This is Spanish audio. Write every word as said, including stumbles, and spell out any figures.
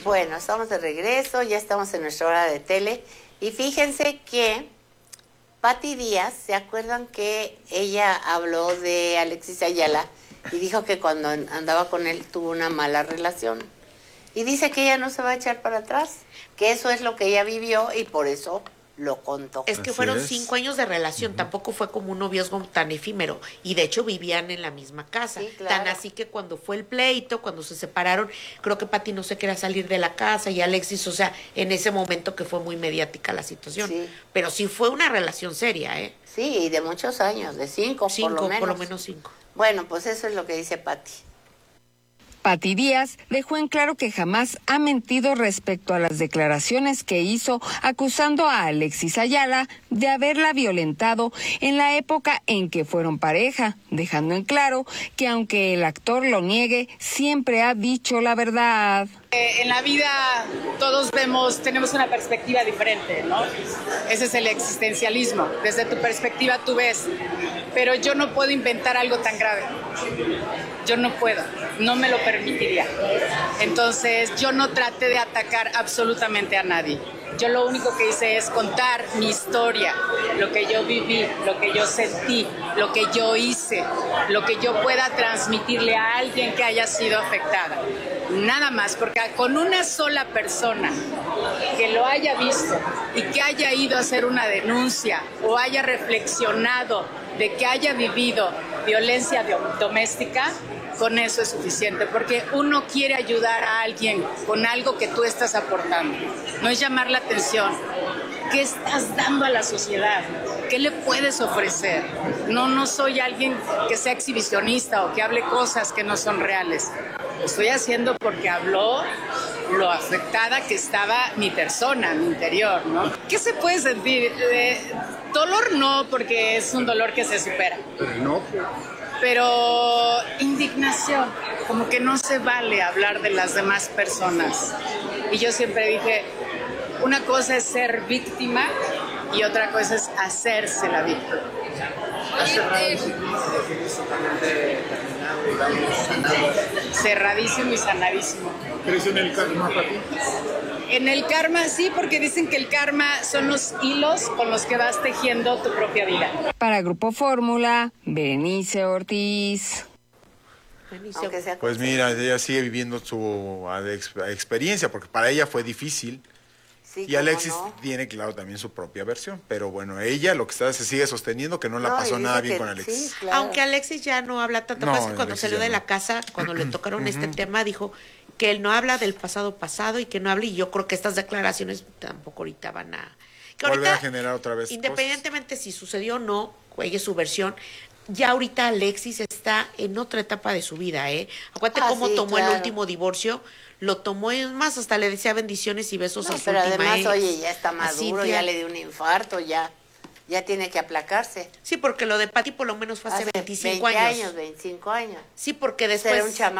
Bueno, estamos de regreso, ya estamos en nuestra hora de tele. Y fíjense que Pati Díaz, ¿se acuerdan que ella habló de Alexis Ayala y dijo que cuando andaba con él tuvo una mala relación? Y dice que ella no se va a echar para atrás, que eso es lo que ella vivió y por eso lo contó. Es que Así fueron es. cinco años de relación, uh-huh. Tampoco fue como un noviazgo tan efímero, y de hecho vivían en la misma casa, sí, claro. Tan así que cuando fue el pleito, cuando se separaron, creo que Pati no se quería salir de la casa, y Alexis, o sea, en ese momento que fue muy mediática la situación, sí. Pero sí fue una relación seria, ¿eh? Sí, y de muchos años, de cinco, cinco por lo menos. por lo menos cinco. Bueno, pues eso es lo que dice Pati. Pati Díaz dejó en claro que jamás ha mentido respecto a las declaraciones que hizo acusando a Alexis Ayala de haberla violentado en la época en que fueron pareja, dejando en claro que aunque el actor lo niegue, siempre ha dicho la verdad. Eh, en la vida todos vemos, tenemos una perspectiva diferente, ¿no? Ese es el existencialismo. Desde tu perspectiva tú ves, pero yo no puedo inventar algo tan grave. Yo no puedo, no me lo permitiría. Entonces yo no traté de atacar absolutamente a nadie. Yo lo único que hice es contar mi historia, lo que yo viví, lo que yo sentí, lo que yo hice, lo que yo pueda transmitirle a alguien que haya sido afectada. Nada más, porque con una sola persona que lo haya visto y que haya ido a hacer una denuncia o haya reflexionado de que haya vivido violencia doméstica, con eso es suficiente, porque uno quiere ayudar a alguien con algo que tú estás aportando. No es llamar la atención. ¿Qué estás dando a la sociedad? ¿Qué le puedes ofrecer? No, no soy alguien que sea exhibicionista o que hable cosas que no son reales. Lo estoy haciendo porque habló lo afectada que estaba mi persona, mi interior, ¿no? ¿Qué se puede sentir? Eh, dolor no, porque es un dolor que se supera. No. Pero indignación, como que no se vale hablar de las demás personas. Y yo siempre dije, una cosa es ser víctima y otra cosa es hacerse la víctima. Cerradísimo y sanadísimo. ¿Crees en el karma, Pati? En el karma sí, porque dicen que el karma son los hilos con los que vas tejiendo tu propia vida. Para Grupo Fórmula, Berenice Ortiz. Pues mira, ella sigue viviendo su experiencia, porque para ella fue difícil. Sí, y Alexis no. tiene, claro, también su propia versión. Pero bueno, ella lo que está se sigue sosteniendo que no la no, pasó nada bien que, con Alexis. Sí, claro. Aunque Alexis ya no habla tanto, No, pasa que cuando Alexis salió ya de no. la casa, cuando le tocaron este tema, dijo que él no habla del pasado pasado y que no habla, y yo creo que estas declaraciones tampoco ahorita van a... Que Volver ahorita, a generar otra vez independientemente cosas. Si sucedió o no, ella es su versión, ya ahorita Alexis está en otra etapa de su vida, ¿eh? Acuérdate ah, cómo sí, tomó claro. el último divorcio, lo tomó, es más, hasta le decía bendiciones y besos no, a su pero última además, ex, oye, ya está maduro, Cintia. ya le dio un infarto, ya, ya tiene que aplacarse. Sí, porque lo de Pati por lo menos fue hace, hace veinticinco veinte años. años, veinticinco años. Sí, porque después... Será un chamaco.